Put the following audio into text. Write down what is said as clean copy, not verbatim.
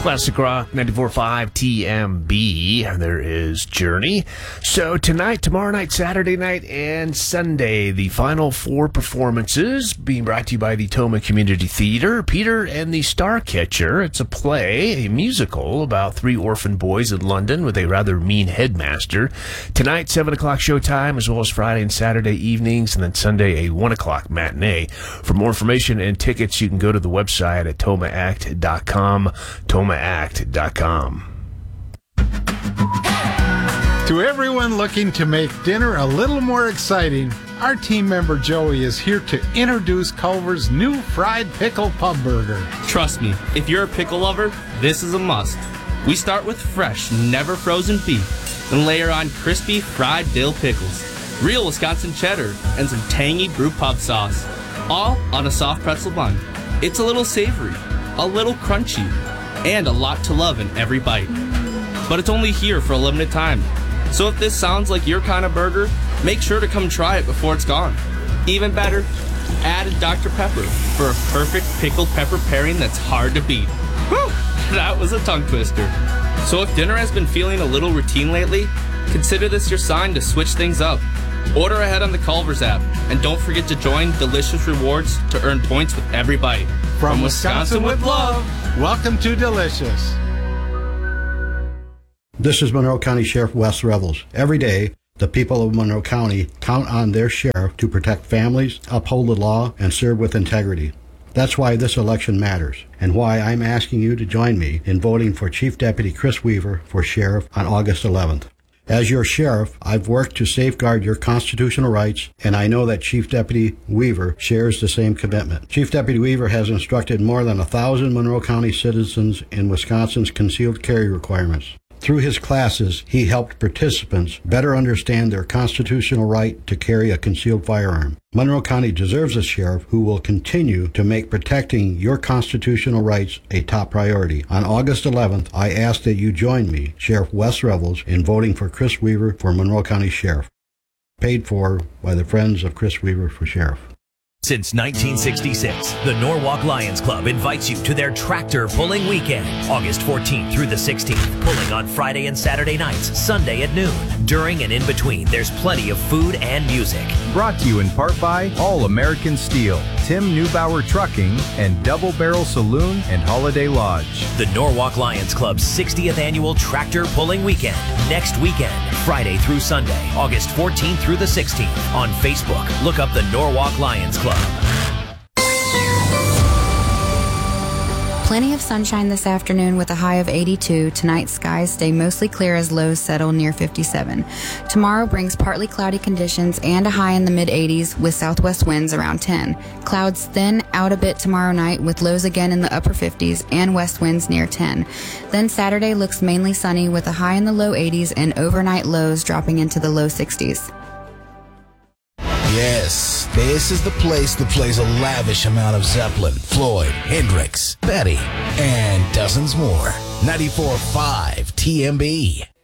Classic Rock 94.5 TMB. There is Journey. So tonight, tomorrow night, Saturday night, and Sunday, the final four performances being brought to you by the Toma Community Theater. Peter and the Starcatcher. It's a play, a musical about three orphan boys in London with a rather mean headmaster. Tonight, 7 o'clock showtime, as well as Friday and Saturday evenings, and then Sunday, a 1 o'clock matinee. For more information and tickets, you can go to the website at tomaact.com. tomaact.com. To everyone looking to make dinner a little more exciting, our team member Joey is here to introduce Culver's new fried pickle pub burger. Trust me, if you're a pickle lover, this is a must. We start with fresh, never frozen beef, and layer on crispy fried dill pickles, real Wisconsin cheddar, and some tangy brew pub sauce, all on a soft pretzel bun. It's a little savory, a little crunchy, and a lot to love in every bite. But it's only here for a limited time. So if this sounds like your kind of burger, make sure to come try it before it's gone. Even better, add a Dr. Pepper for a perfect pickled pepper pairing that's hard to beat. Whew, that was a tongue twister. So if dinner has been feeling a little routine lately, consider this your sign to switch things up. Order ahead on the Culver's app, and don't forget to join Delicious Rewards to earn points with every bite. From Wisconsin with love, welcome to Delicious. This is Monroe County Sheriff Wes Revels. Every day, the people of Monroe County count on their sheriff to protect families, uphold the law, and serve with integrity. That's why this election matters, and why I'm asking you to join me in voting for Chief Deputy Chris Weaver for sheriff on August 11th. As your sheriff, I've worked to safeguard your constitutional rights, and I know that Chief Deputy Weaver shares the same commitment. Chief Deputy Weaver has instructed more than 1,000 Monroe County citizens in Wisconsin's concealed carry requirements. Through his classes, he helped participants better understand their constitutional right to carry a concealed firearm. Monroe County deserves a sheriff who will continue to make protecting your constitutional rights a top priority. On August 11th, I ask that you join me, Sheriff Wes Revels, in voting for Chris Weaver for Monroe County Sheriff. Paid for by the Friends of Chris Weaver for Sheriff. Since 1966, the Norwalk Lions Club invites you to their tractor pulling weekend, August 14th through the 16th, pulling on Friday and Saturday nights, Sunday at noon. During and in between, there's plenty of food and music. Brought to you in part by All American Steel, Tim Neubauer Trucking, and Double Barrel Saloon and Holiday Lodge. The Norwalk Lions Club's 60th annual tractor pulling weekend, next weekend, Friday through Sunday, August 14th through the 16th. On Facebook, look up the Norwalk Lions Club. Plenty of sunshine this afternoon with a high of 82. Tonight, skies stay mostly clear as lows settle near 57. Tomorrow brings partly cloudy conditions and a high in the mid-80s with southwest winds around 10. Clouds thin out a bit tomorrow night with lows again in the upper 50s and west winds near 10. Then Saturday looks mainly sunny with a high in the low 80s and overnight lows dropping into the low 60s. Yes, this is the place that plays a lavish amount of Zeppelin, Floyd, Hendrix, Betty, and dozens more. 94.5 TMB.